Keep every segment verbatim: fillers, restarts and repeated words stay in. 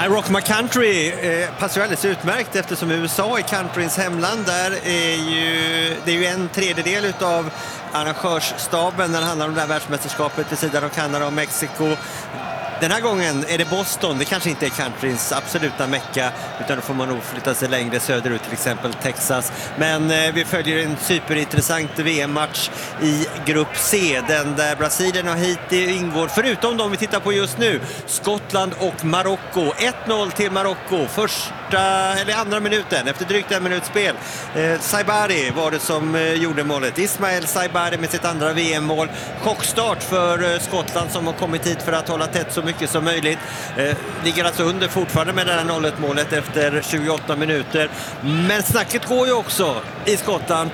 Nej, Rockmore Country eh, passar ju alldeles utmärkt eftersom U S A är countryns hemland. Där är ju, det är ju en tredjedel av arrangörsstaben när det handlar om det här världsmästerskapet vid sidan av Kanada och Mexiko. Den här gången är det Boston, det kanske inte är countryns absoluta mecka, utan då får man nog flytta sig längre söderut, till exempel Texas. Men eh, vi följer en superintressant V M-match i grupp C, den där Brasilien och Haiti ingår, förutom de vi tittar på just nu, Skottland och Marocko. ett noll till Marocko, första eller andra minuten, efter drygt en minuts spel. Eh, Saibari var det som eh, gjorde målet. Ismael Saibari med sitt andra V M-mål. Chockstart för eh, Skottland som har kommit hit för att hålla tätt så mycket som möjligt. Eh, ligger alltså under fortfarande med det här noll ett målet efter tjugoåtta minuter. Men snacket går ju också i Skottland.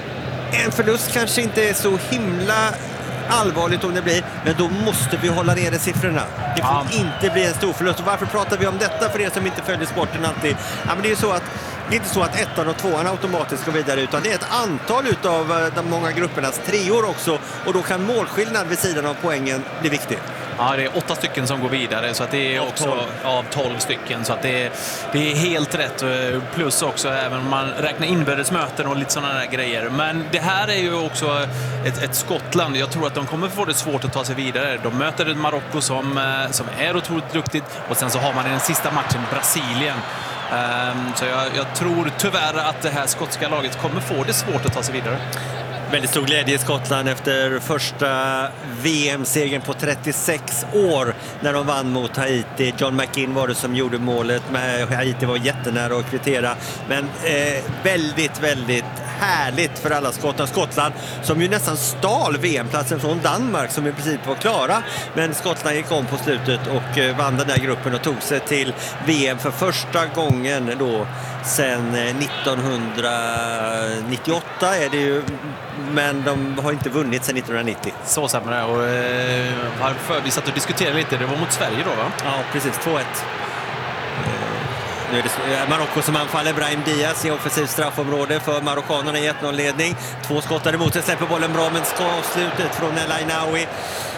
En förlust kanske inte är så himla allvarligt om det blir, men då måste vi hålla ner siffrorna. Det får ja. inte bli en stor förlust. Och varför pratar vi om detta för er som inte följer sporten alltid? Ja, men det är ju så att det är inte så att ettan och tvåan automatiskt går vidare, utan det är ett antal utav de många gruppernas treor också, och då kan målskillnad vid sidan av poängen bli viktig. Ja, det är åtta stycken som går vidare, så att det är av också tolv. av tolv stycken, så att det är, det är helt rätt, plus också även om man räknar inbördesmöten och lite sådana där grejer. Men det här är ju också ett, ett Skottland. Jag tror att de kommer få det svårt att ta sig vidare. De möter ett Marocko som, som är otroligt duktigt, och sen så har man i den sista matchen Brasilien. Um, så jag, jag tror tyvärr att det här skotska laget kommer få det svårt att ta sig vidare. Väldigt stor glädje i Skottland efter första V M-segern på trettiosex år när de vann mot Haiti. John McInn var det som gjorde målet, men Haiti var jättenära att kvittera. Men eh, väldigt, väldigt härligt för alla Skottland. Skottland som ju nästan stal V M-platsen från Danmark som i princip var klara. Men Skottland gick om på slutet och eh, vann den här gruppen och tog sig till V M för första gången då sedan nittonhundranittioåtta är det ju. Men de har inte vunnit sedan nittonhundranittio. Så sämre, och eh, varför vi satt och diskuterade lite, det var mot Sverige då, va? Ja, precis, två ett. Nu är det Marocko som anfaller. Brahim Diaz i offensivt straffområde för marockanerna i ett noll-ledning. Två skottar emot sig, släpper bollen bra, men ska avslutet från El Ainaoui.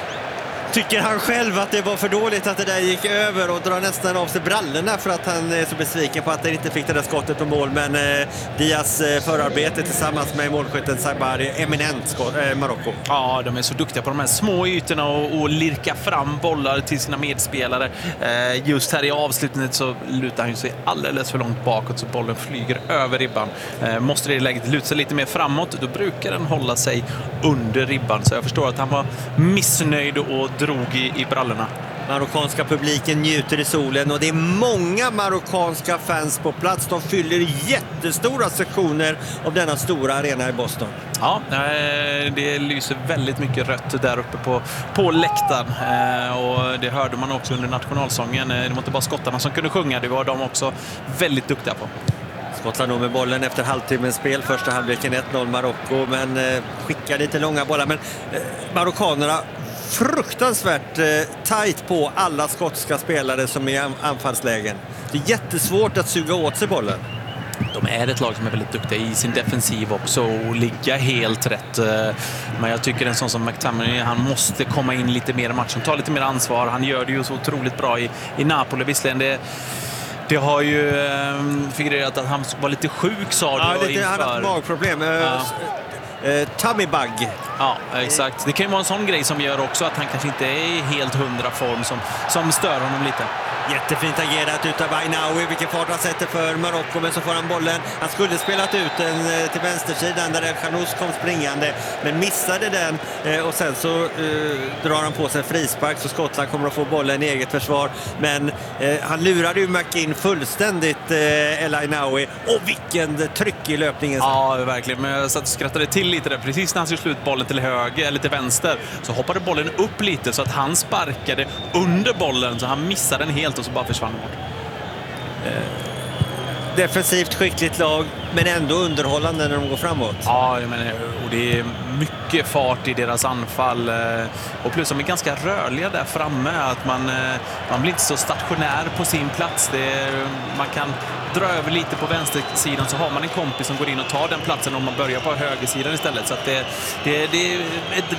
Tycker han själv att det var för dåligt att det där gick över, och drar nästan av sig brallorna för att han är så besviken på att han inte fick det där skottet på mål. Men eh, Diaz eh, förarbete tillsammans med målskytten Saibari, eminent skott, eh, Marocko. Ja, de är så duktiga på de här små ytorna och, och lirka fram bollar till sina medspelare. Eh, just här i avslutningen så lutar han sig alldeles för långt bakåt så bollen flyger över ribban. Eh, måste det i läget luta sig lite mer framåt, då brukar den hålla sig under ribban. Så jag förstår att han var missnöjd och drog i, i brallorna. Marockanska publiken njuter i solen, och det är många marockanska fans på plats. De fyller jättestora sektioner av denna stora arena i Boston. Ja, det lyser väldigt mycket rött där uppe på, på läktaren, och det hörde man också under nationalsången. Det var inte bara skottarna som kunde sjunga, det var de också väldigt duktiga på. Skottland nog med bollen efter halvtimmens spel. Första halvleken ett noll Marocko, men eh, skickar lite långa bollar. Men eh, marockanerna fruktansvärt eh, tajt på alla skotska spelare som är i anfallslägen. Det är jättesvårt att suga åt sig bollen. De är ett lag som är väldigt duktiga i sin defensiv också och ligga helt rätt. Men jag tycker en sån som McTominay, han måste komma in lite mer i matchen, ta lite mer ansvar. Han gör det ju så otroligt bra i, i Napoli. Visserligen det Det har ju eh, figurerat att han var lite sjuk, sa du. Ja, lite, han har haft magproblem. Ja. Uh, tummy bug. Ja, exakt. Det kan ju vara en sån grej som gör också att han kanske inte är i helt hundra form som, som stör honom lite. Jättefint agerat utav Ainaoui, vilken fart han sätter för Marocko, men så får han bollen. Han skulle spelat ut den till vänstersidan där Chanous kom springande, men missade den, och sen så uh, drar han på sig en frispark, så Skottland kommer att få bollen i eget försvar. Men uh, han lurade ju McInn fullständigt, uh, El Ainaoui, och vilken tryck i löpningen. Ja, verkligen. Men jag satt och skrattade till lite där. Precis när han skulle slut bollen till höger eller till vänster, så hoppade bollen upp lite så att han sparkade under bollen, så han missade den helt och så bara försvann bort. Eh, defensivt skickligt lag, men ändå underhållande när de går framåt. Ja, jag menar, och det är mycket fart i deras anfall, och plus de är ganska rörliga där framme, att man, man blir inte så stationär på sin plats. Det är, man kan dra över lite på vänstersidan så har man en kompis som går in och tar den platsen om man börjar på högersidan istället. Så att det, det, det är ett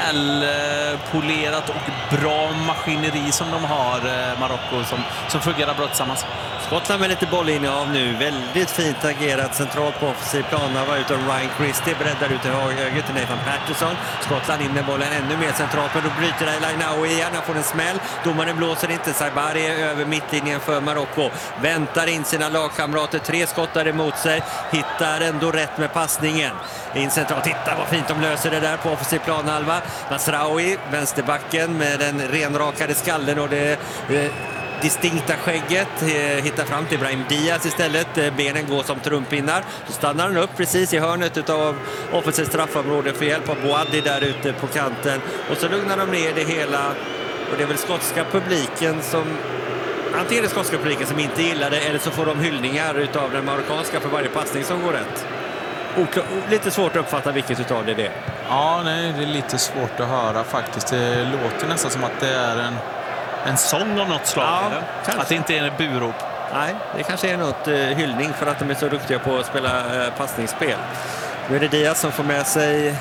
välpolerat och bra maskineri som de har, Marocko, som, som fungerar bra tillsammans. Skottland med lite bollinnehav nu. Väldigt fint agerat centralt på offensiv plan. Var utav Ryan Christie, breddar ut till höger till Nathan Patterson. Skottland in med bollen ännu mer centralt, men då bryter El Ainaoui igen. Han får en smäll. Domaren blåser inte. Saibari är över mittlinjen för Marocko. Väntar in sina lagkamrater. Tre skottar emot sig. Hittar ändå rätt med passningen. In centralt. Titta vad fint de löser det där på offensiv planhalva. Masraoui, vänsterbacken med den renrakade skallen och det... det distinkta skägget, hittar fram till Brahim Diaz istället. Benen går som trumpinnar. Så stannar han upp precis i hörnet av offensivt straffområde för hjälp av Boadi där ute på kanten. Och så lugnar de ner det hela. Och det är väl skotska publiken som... Antingen är det skotska publiken som inte gillar det, eller så får de hyllningar utav den marockanska för varje passning som går rätt. Och lite svårt att uppfatta vilket utav det är det. Ja, nej, det är lite svårt att höra faktiskt. Det låter nästan som att det är en En sång av något slag, ja, eller? Att det inte är en burop. Nej, det kanske är något eh, hyllning för att de är så duktiga på att spela eh, passningsspel. Nu är det Diaz som får med sig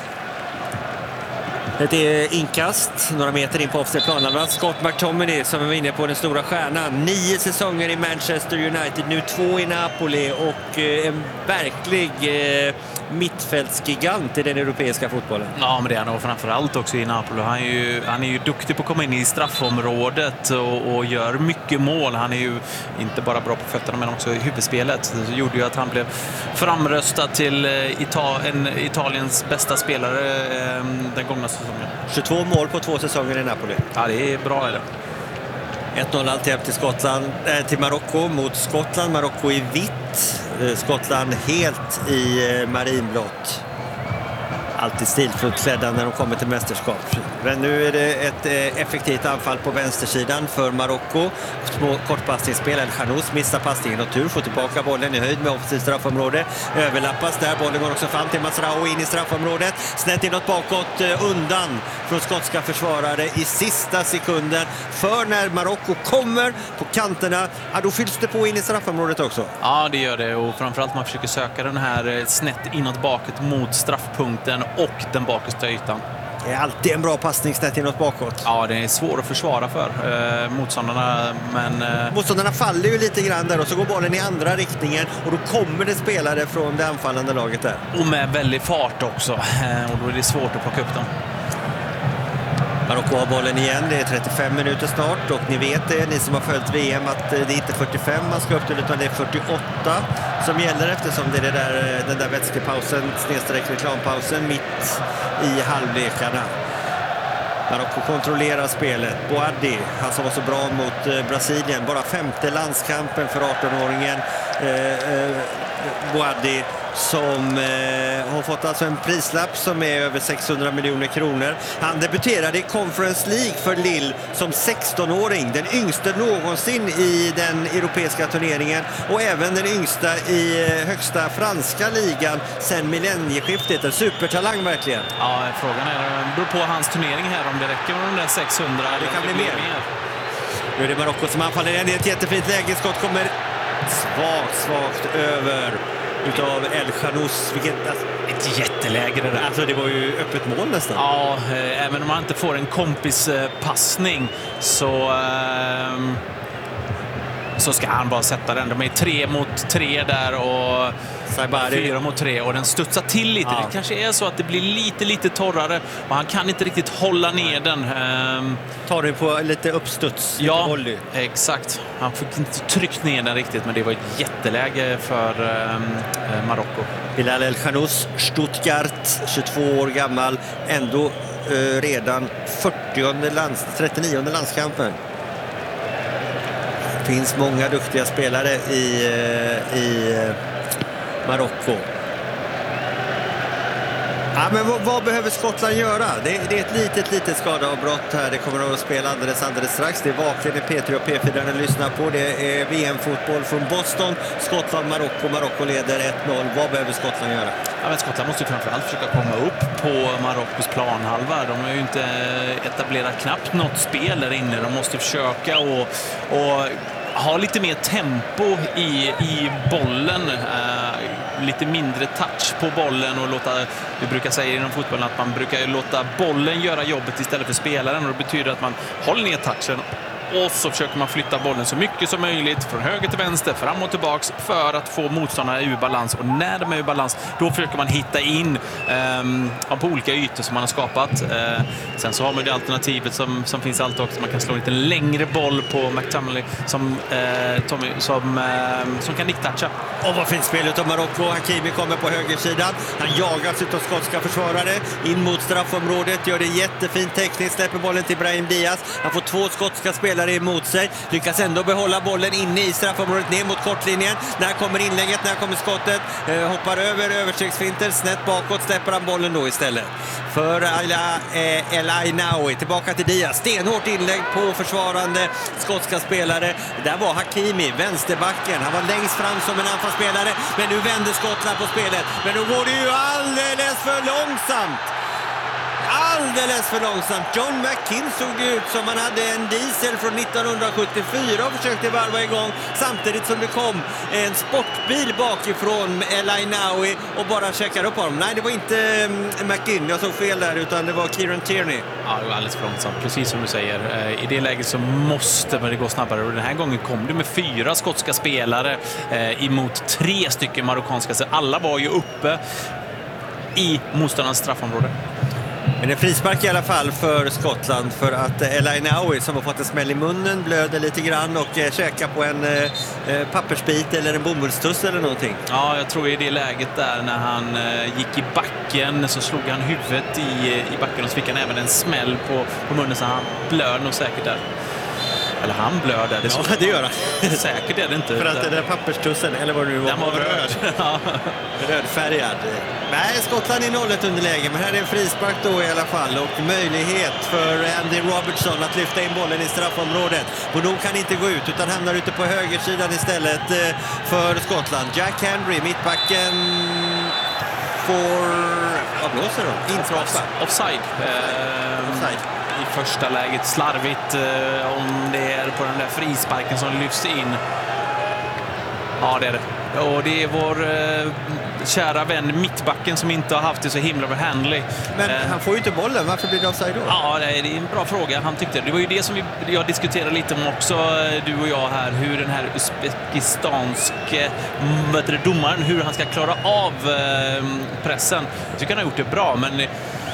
ett inkast några meter in på offensiv planhalvan. Scott McTominay som är inne på den stora stjärnan. Nio säsonger i Manchester United, nu två i Napoli och eh, en verklig eh, mittfältsgigant i den europeiska fotbollen. Ja, men det är han framförallt också i Napoli. Han är ju, han är ju duktig på att komma in i straffområdet och, och gör mycket mål. Han är ju inte bara bra på fötterna men också i huvudspelet. Det gjorde ju att han blev framröstad till Ita- en Italiens bästa spelare eh, den gångna säsongen. tjugotvå mål på två säsonger i Napoli. Ja, det är bra är det. ett noll alltid till Skottland, äh, till Marocko mot Skottland. Marocko i vitt, äh, Skottland helt i äh, marinblått. Alltid stilfullt klädda när de kommer till mästerskap. Men nu är det ett eh, effektivt anfall på vänstersidan för Marocko. Små kortpassningsspel. El Khanous missar passningen och tur. Får tillbaka bollen i höjd med offensivt straffområde. Överlappas där. Bollen går också fram till Masraoui in i straffområdet. Snett inåt bakåt eh, undan från skotska försvarare i sista sekunden. För när Marocko kommer på kanterna, ja, då fylls det på in i straffområdet också. Ja, det gör det. Och framförallt man försöker söka den här snett inåt bakåt mot straffpunkten och den bakersta ytan. Det är alltid en bra passning snett inåt bakåt. Ja, det är svår att försvara för eh, motståndarna. Men, eh... Motståndarna faller ju lite grann där och så går bollen i andra riktningen och då kommer det spelare från det anfallande laget där. Och med väldigt fart också. Eh, och då är det svårt att plocka upp dem. Marocko har bollen igen, det är trettiofem minuter snart och ni vet det, ni som har följt V M, att det är inte fyrtiofem man ska upp till utan det är fyrtioåtta som gäller eftersom det är det där, den där vätskepausen, snedstreck reklampausen mitt i halvlekarna. Marocko kontrollerar spelet. Boadi, han som var så bra mot Brasilien, bara femte landskampen för arton-åringen eh, eh, Boadi som eh, har fått alltså en prislapp som är över sexhundra miljoner kronor. Han debuterade i Conference League för Lille som sexton-åring, den yngste någonsin i den europeiska turneringen och även den yngsta i eh, högsta franska ligan sedan millennieskiftet. En supertalang verkligen. Ja, frågan är, det beror på hans turnering här om det räcker med de där sexhundra. Ja, det kan bli mer. mer. Nu är det Marocko som anfaller igen. Det är ett jättefint läge. Skott kommer svagt, svagt över utav El Khanous. Vilket, alltså, ett jätteläge det där. Alltså det var ju öppet mål nästan. Ja, eh, även om man inte får en kompispassning så eh, så ska han bara sätta den. De är tre mot tre där och Saibari. fyra mot tre och den studsar till lite. Ja. Det kanske är så att det blir lite lite torrare och han kan inte riktigt hålla ner den. Eh, Tar du på lite uppstuds, lite ja, volley. Exakt. Han fick inte tryckt ner den riktigt, men det var ett jätteläge för eh, Marocko. Bilal El Khanous, Stuttgart, tjugotvå år gammal, ändå eh, redan fyrtionde lands, trettionionde landskampen. Det finns många duktiga spelare i, eh, i eh, Marocko. Ja, men vad, vad behöver Skottland göra? Det, det är ett litet, litet skadeavbrott här. Det kommer att spela alldeles, alldeles strax. Det är Vaklen, P tre och P fyra att lyssna på. Det är V M-fotboll från Boston. Skottland, Marocko. Marocko leder ett noll. Vad behöver Skottland göra? Ja, men Skottland måste ju framförallt försöka komma upp på Marockos planhalva. De har ju inte etablerat knappt något spel där inne. De måste försöka och... och ha lite mer tempo i, i bollen, eh, lite mindre touch på bollen och låta, vi brukar säga inom fotbollen att man brukar låta bollen göra jobbet istället för spelaren, och det betyder att man håller ner touchen och så försöker man flytta bollen så mycket som möjligt från höger till vänster, fram och tillbaks för att få motståndarna ur balans. Och när de är ur balans, då försöker man hitta in eh, på olika ytor som man har skapat. Eh, sen så har man det alternativet som, som finns alltid också. Man kan slå en lite längre boll på McTominay som, eh, Tommy, som, eh, som kan nicktatcha. Och vad fint spel utav Marocko. Hakimi kommer på högersidan. Han jagas utav skotska försvarare in mot straffområdet. Gör det jättefint tekniskt. Släpper bollen till Brahim Diaz. Han får två skotska spelare emot sig. Lyckas ändå behålla bollen inne i straffområdet ner mot kortlinjen. När kommer inlägget? När kommer skottet? Eh, hoppar över överstegsfinter. Snett bakåt släpper han bollen då istället. För eh, El Ainaoui. Tillbaka till Diaz. Stenhårt inlägg på försvarande skotska spelare. Där var Hakimi, vänsterbacken. Han var längst fram som en anfallsspelare. Men nu vänder Skottland på spelet. Men nu går det ju alldeles för långsamt. Alldeles för långsamt. John McKinn såg ut som han hade en diesel från nittonhundrasjuttiofyra och försökte varva igång samtidigt som det kom en sportbil bakifrån El Ainaoui och bara checkade upp honom. Nej, det var inte McKinn, jag såg fel där, utan det var Kieran Tierney. Ja, det var alldeles för långsamt, precis som du säger. I det läget så måste det gå snabbare, och den här gången kom det med fyra skotska spelare eh, emot tre stycken marockanska, så alla var ju uppe i motståndarnas straffområde. Men en frispark i alla fall för Skottland, för att El Ainaoui som har fått en smäll i munnen blöder lite grann och eh, käkar på en eh, pappersbit eller en bomullstuss eller någonting. Ja, jag tror i det läget där när han eh, gick i backen så slog han huvudet i, i backen och så fick han även en smäll på, på munnen, så han blöd nog säkert där. Eller han blöder. Det ja, det gör han. Säkert är det inte. För att den där papperstussen, eller vad det nu var, den var röd. Ja. Rödfärgad. Nej, Skottland i nollet underläge, men här är en frispark då i alla fall. Och möjlighet för Andy Robertson att lyfta in bollen i straffområdet. Bono kan inte gå ut utan hamnar ute på högersidan istället för Skottland. Jack Hendry, mittbacken, får... Vad blåser de? Inte offside. Offside. Eh, offside. I första läget slarvigt eh, om det är på den där frisparken som lyfts in. Ja, det är det. Och det är vår eh, kära vän mittbacken som inte har haft det så himla med Handley. Men eh, han får ju inte bollen, varför blir det offside då? Ja, det är en bra fråga. Han tyckte det var ju det som vi, jag diskuterade lite om också, du och jag här, hur den här uzbekistanske domaren, hur han ska klara av eh, pressen. Jag tycker han har gjort det bra, men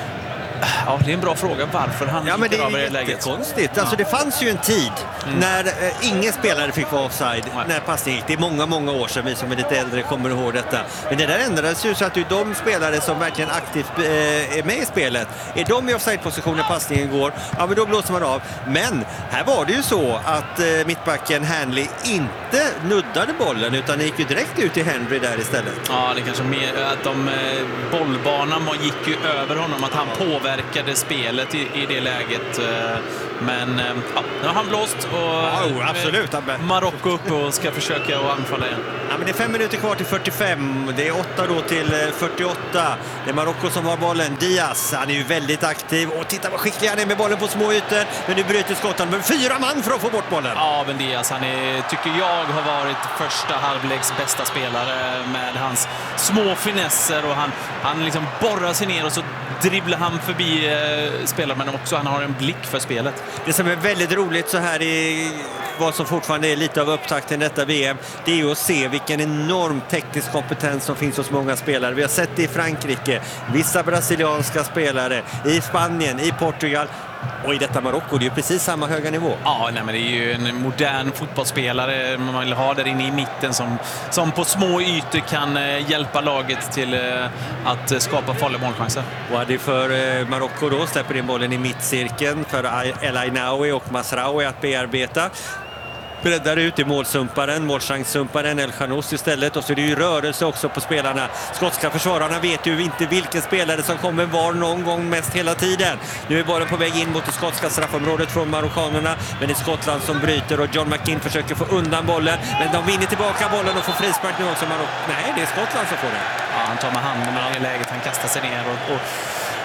ja, det är en bra fråga varför han ja, men det är det läget. Konstigt. Ja. Alltså det fanns ju en tid mm. när eh, ingen spelare fick vara offside. Nej. När passning gick. Det är många, många år sedan, vi som är lite äldre kommer ihåg detta. Men det där ändrades ju så att det är de spelare som verkligen aktivt eh, är med i spelet. Är de i offside-position när passningen går, ja men då blåser man av. Men här var det ju så att eh, mittbacken Handley inte nuddade bollen utan gick ju direkt ut till Henry där istället. Ja, det kanske mer att de eh, bollbanan gick ju över honom, att han påverkade verkade spelet i, i det läget. Men ja, nu har han blåst och oh, absolut. Marocko upp och ska försöka att anfalla igen. Ja, men det är fem minuter kvar till fyrtiofem. Det är åtta då till fyrtioåtta. Det är Marocko som har bollen. Diaz, han är ju väldigt aktiv. Och titta vad skicklig han är med bollen på små ytor. Men nu bryter Skottland med fyra man för att få bort bollen. Ja, men Diaz, han är, tycker jag har varit första halvleks bästa spelare med hans små finesser. Och han, han liksom borrar sig ner och så dribblar han förbi eh, spelaren, men också han har en blick för spelet. Det som är väldigt roligt så här i vad som fortfarande är lite av upptakten i detta V M, det är ju att se vilken enorm teknisk kompetens som finns hos många spelare. Vi har sett det i Frankrike, vissa brasilianska spelare, i Spanien, i Portugal. Och i detta Marocko, det är ju precis samma höga nivå. Ja, nej, men det är ju en modern fotbollsspelare man vill ha där inne i mitten som, som på små ytor kan eh, hjälpa laget till eh, att skapa farliga målchanser. Och det är för eh, Marocko då, släpper in bollen i mittcirkeln för El Ainaoui och Masraoui att bearbeta. Breddar ut i målsumparen, målchanssumparen El Khanous istället, och så är det ju rörelse också på spelarna. Skotska försvararna vet ju inte vilken spelare som kommer var någon gång mest hela tiden. Nu är bollen på väg in mot det skotska straffområdet från marockanerna, men det är Skottland som bryter och John McKinn försöker få undan bollen, men de vinner tillbaka bollen och får frispark nu också. Maroc- Nej, det är Skottland som får den. Ja, han tar med handen i det läget, han kastar sig ner och, och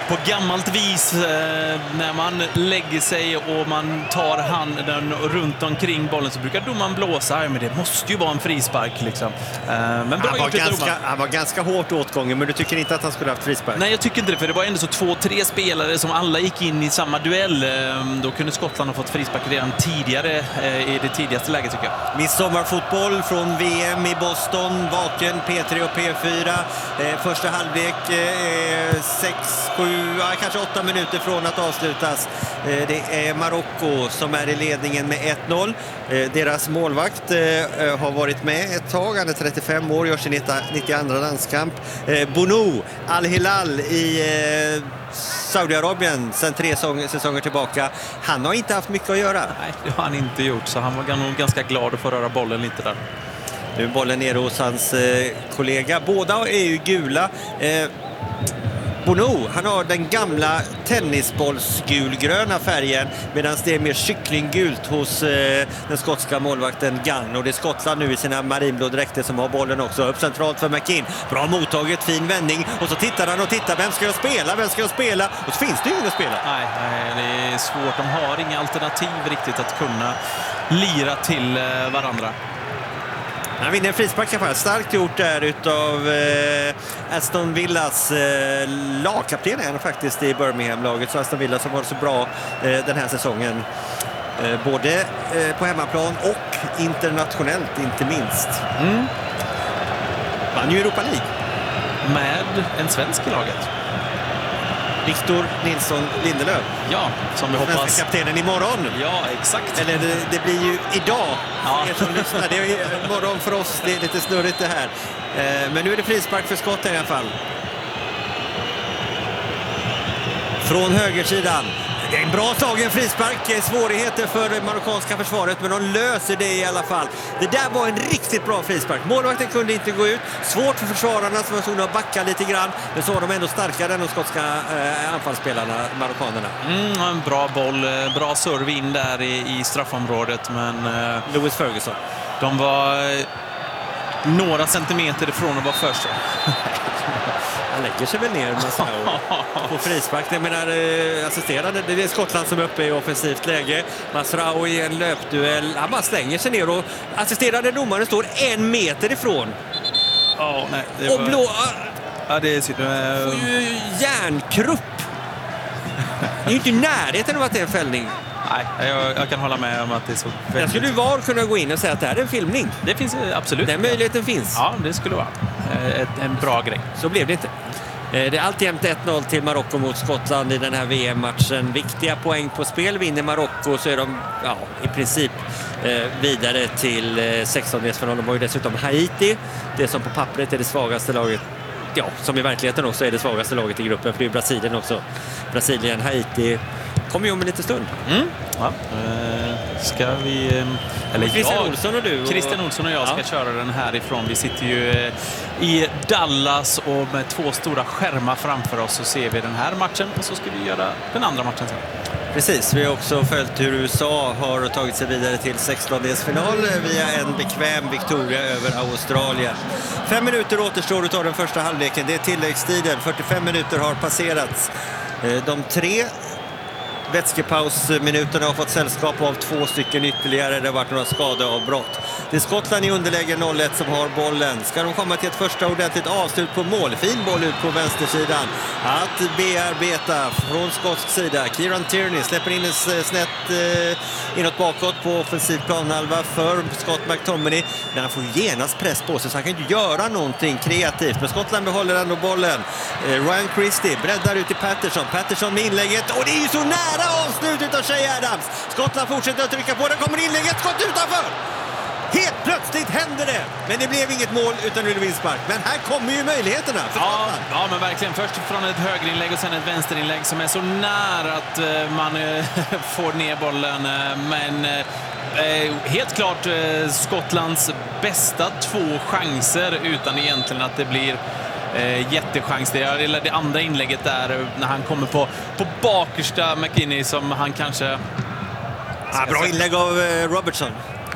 på gammalt vis eh, när man lägger sig och man tar handen runt omkring bollen så brukar domaren blåsa, men det måste ju vara en frispark liksom. Eh, men bra han, var gjort, ganska, han var ganska hårt åtgången, men du tycker inte att han skulle haft frispark? Nej, jag tycker inte det, för det var ändå så två, tre spelare som alla gick in i samma duell. Eh, då kunde Skottland ha fått frispark redan tidigare eh, i det tidigaste läget tycker jag. Midsommarfotboll från V M i Boston, vaken P tre och P fyra. Eh, första halvlek eh, sex, sju, ja, kanske åtta minuter från att avslutas. Eh, det är Marocko som är i ledningen med ett noll. Eh, deras målvakt eh, har varit med ett tag, han är trettiofem år, gör sin nittioandra landskamp. Eh, Bounou, Al-Hilal i eh, Saudiarabien sedan tre säsonger tillbaka. Han har inte haft mycket att göra. Nej, det har han inte gjort, så han var nog ganska glad att få röra bollen lite där. Nu är bollen nere hos hans eh, kollega. Båda är ju gula. Eh, Bounou, han har den gamla tennisbollsgulgröna färgen, medan det är mer kycklinggult hos eh, den skotska målvakten Gunn. Och det är Skottland nu i sina marinblå dräkter som har bollen också. Upp centralt för McKinn. Bra mottaget, fin vändning. Och så tittar han och tittar. Vem ska jag spela? Vem ska jag spela? Och så finns det ju ingen att spela. Nej, nej, det är svårt. De har inga alternativ riktigt att kunna lira till eh, varandra. Han vinner en frispark i alla fall. Starkt gjort där utav eh, Aston Villas eh, lagkapten är han faktiskt i Birmingham-laget. Så Aston Villa som var så bra eh, den här säsongen. Eh, både eh, på hemmaplan och internationellt inte minst. Mm. Vann ju Europa League. Med en svensk i laget. Victor Nilsson Lindelöf. Ja, som vi hoppas. Svenska kaptenen imorgon. Ja, exakt. Eller det, det blir ju idag. Ja. Er som lyssnar. Det är morgon för oss. Det är lite snurrigt det här. Eh, men nu är det frispark för skott i alla fall. Från högersidan. Det är en bra slagen frispark. Svårigheter för det marockanska försvaret, men de löser det i alla fall. Det där var en riktigt bra frispark. Målvakten kunde inte gå ut. Svårt för försvararna som var tvungna att backa lite grann. Men så var de ändå starkare än de skotska eh, anfallsspelarna, marockanerna. Mm, en bra boll, bra serve in där i, i straffområdet, men eh, Lewis Ferguson. De var eh, några centimeter ifrån att vara först. Han lägger sig väl ner Masraoui på frispark. Jag menar, eh, assisterande, det är Skottland som är uppe i offensivt läge. Masraoui i en löpduell. Han bara slänger sig ner och assisterande domaren står en meter ifrån. Oh, nej, det var... Och blå... Ja, det är synd. Får ju järnkrupp. Det är ju inte i närheten av att det är en fällning. Nej, jag, jag kan hålla med om att det är så väldigt... Jag skulle ju var kunna gå in och säga att det här är en filmning. Det finns absolut. Den möjligheten finns. Ja, det skulle vara ett, en bra grej. Så blev det inte. Det är alltid ett noll till Marocko mot Skottland i den här V M-matchen. Viktiga poäng på spel. Vinner Marocko så är de ja, i princip vidare till sextondelsfinalen. De har ju dessutom Haiti. Det som på pappret är det svagaste laget. Ja, som i verkligheten också är det svagaste laget i gruppen. För det är Brasilien också. Brasilien, Haiti kommer ju om en liten stund. Mm. Ja. Ska vi... Eller Christian jag, Olsson och du. Och... Christian Olsson och jag ska ja. köra den härifrån. Vi sitter ju i Dallas och med två stora skärmar framför oss så ser vi den här matchen och så ska vi göra den andra matchen sen. Precis, vi har också följt hur U S A har tagit sig vidare till sextondelsfinal via en bekväm Victoria över Australien. Fem minuter återstår utav den första halvleken. Det är tilläggstiden. fyrtiofem minuter har passerats. De tre vätskepausminuterna har fått sällskap av två stycken ytterligare. Det har varit några skadeavbrott. Det är Skottland i underläge noll ett som har bollen. Ska de komma till ett första ordentligt avslut på mål? Fin boll ut på vänstersidan. Att bearbeta från skotsk sida. Kieran Tierney släpper in en snett eh, inåt bakåt på offensiv planhalva för Scott McTominay. Men han får genast press på sig så han kan inte göra någonting kreativt. Men Skottland behåller ändå bollen. Eh, Ryan Christie breddar ut till Patterson. Patterson med inlägget. Och det är ju så nära avslutet av Shea Adams. Skottland fortsätter att trycka på. Den kommer inlägget. Skott utanför. Helt plötsligt händer det. Men det blev inget mål utan en vinstmark. Men här kommer ju möjligheterna för ja, ja, men verkligen. Först från ett högerinlägg och sen ett vänsterinlägg som är så nära att uh, man uh, får ner bollen. Uh, men uh, helt klart uh, Skottlands bästa två chanser utan egentligen att det blir uh, jättechans. Det är det andra inlägget där uh, när han kommer på, på bakersta McKinney som han kanske... Ja, bra inlägg av uh, Robertson.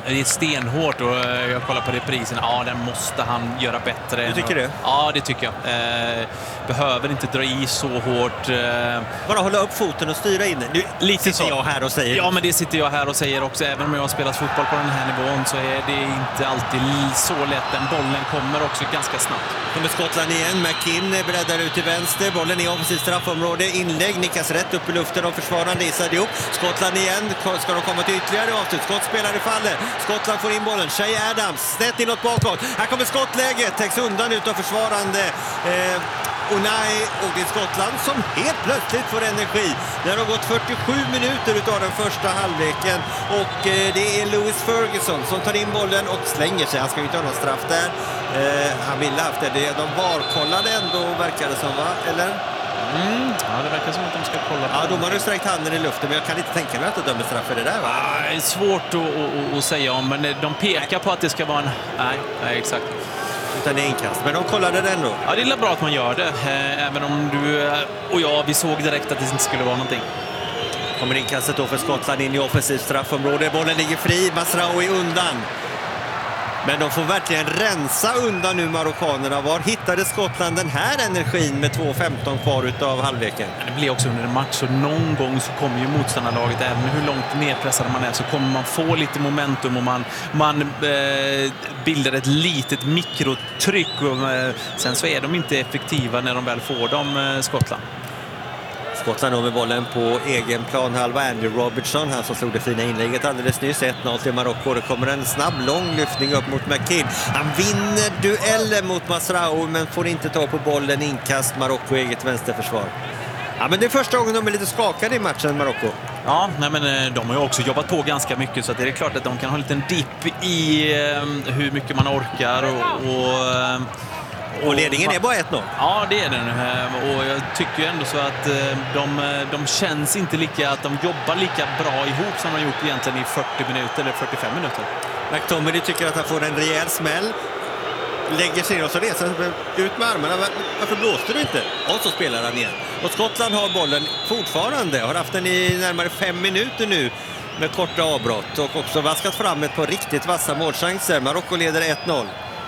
det är stenhårt och jag kollar på reprisen. Ja, den måste han göra bättre. Du tycker det? Ja, det tycker jag. Eh, behöver inte dra i så hårt. Eh. Bara hålla upp foten och styra in. Nu Lite sitter så. jag här och säger. Ja, men det sitter jag här och säger också. Även om jag har spelat fotboll på den här nivån så är det inte alltid så lätt. Den bollen kommer också ganska snabbt. Kommer Skottland igen. McKinn är breddar ut till vänster. Bollen är offensivt straffområde. Inlägg nickas rätt upp i luften av försvarande Issa Diop. Skottland igen. Ska de komma till ytterligare avslut? Skottspelare faller. Skottland får in bollen. Shay Adams snett inåt bakåt. Här kommer skottläget. Täcks undan utav försvarande eh, Unai, och det är Skottland som helt plötsligt får energi. Det har gått fyrtiosju minuter utav den första halvleken och eh, det är Lewis Ferguson som tar in bollen och slänger sig. Han ska ju inte ha någon straff där. Eh, han ville haft det. De varkollade ändå, verkar det som, va? Eller? Mm. Ja, det verkar som att de ska kolla på. Ja, de har ju sträckt handen i luften, men jag kan inte tänka mig att de dömer straff för det där, va? Ja, det är svårt att, att, att säga om, men de pekar nej. på att det ska vara en... Nej, nej exakt. Utan det är inkast. Men de kollade det ändå. Ja, det är bra att man gör det. Även om du och jag, vi såg direkt att det inte skulle vara någonting. Kommer inkastet då för Skottland in i offensivt straffområde. Bollen ligger fri. Mazraoui undan. Men de får verkligen rensa undan nu marockanerna. Var hittade Skottland den här energin med två femton kvar utav halvleken? Det blir också under en match, och någon gång så kommer ju motståndarlaget, även hur långt nedpressad man är, så kommer man få lite momentum och man, man eh, bildar ett litet mikrotryck. Och, eh, sen så är de inte effektiva när de väl får dem, eh, Skottland. Skottland har med bollen på egen plan halva. Andrew Robertson, han som slog det fina inlägget alldeles nyss. ett noll till Marocko. Det kommer en snabb, lång lyftning upp mot McKinn. Han vinner duellen mot Mazraoui men får inte ta på bollen. Inkast, Marocko eget vänsterförsvar. Ja, men det är första gången de är lite skakade i matchen, Marocko. Ja, nej, men de har ju också jobbat på ganska mycket, så att det är klart att de kan ha en liten dipp i eh, hur mycket man orkar och... och Och ledningen är bara ett noll. Ja, det är den. Och jag tycker ändå så att de, de känns inte lika, att de jobbar lika bra ihop som de gjort egentligen i fyrtio minuter eller fyrtiofem minuter. McTominay tycker att han får en rejäl smäll. Lägger sig och så reser han ut med armarna. Varför blåste du inte? Och så spelar han igen. Och Skottland har bollen fortfarande. Har haft den i närmare fem minuter nu med korta avbrott. Och också vaskat fram ett par riktigt vassa målchanser. Marocko leder ett noll.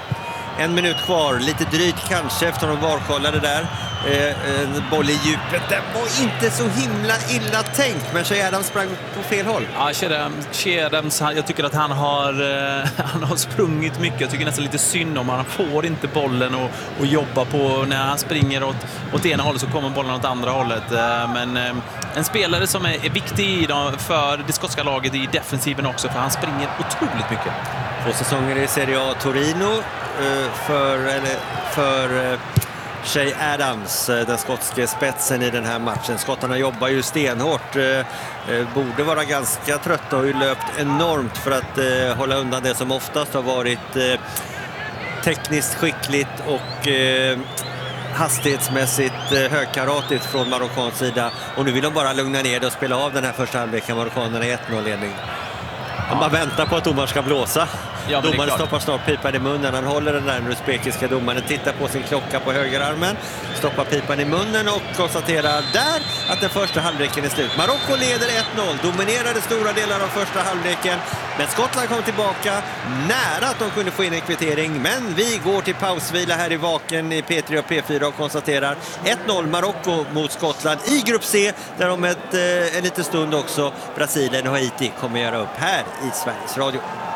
En minut kvar, lite drygt kanske efter de varkollade där. Eh, en boll i djupet, den var inte så himla illa tänkt, men Shay Adams sprang på fel håll. Ja, Shay Adams, jag tycker att han har, eh, han har sprungit mycket. Jag tycker nästan lite synd om han får inte bollen och, och jobba på. När han springer åt, åt ena hållet så kommer bollen åt andra hållet. Eh, men eh, en spelare som är, är viktig för det skotska laget i defensiven också, för han springer otroligt mycket. Två säsonger i Serie A Torino för, eller, för Shay Adams, den skotske spetsen i den här matchen. Skottarna jobbar ju stenhårt, borde vara ganska trötta och har ju löpt enormt för att hålla undan det som oftast har varit tekniskt skickligt och hastighetsmässigt högkaratigt från marockansk sida. Och nu vill de bara lugna ner det och spela av den här första halvleken. Marockanerna i ett noll-ledning. Ja. Man väntar på att domaren ska blåsa. Ja, domaren stoppar snart pipan i munnen. Han håller den där uzbekiska domaren, tittar på sin klocka på högerarmen, stoppar pipan i munnen och konstaterar där att den första halvleken är slut. Marocko leder ett noll, dominerade stora delar av första halvleken, men Skottland kom tillbaka nära att de kunde få in en kvittering. Men vi går till pausvila här i Vaken i P tre och P fyra och konstaterar ett noll Marocko mot Skottland i grupp C, där om ett, en liten stund också Brasilien och Haiti kommer göra upp här i Sveriges Radio.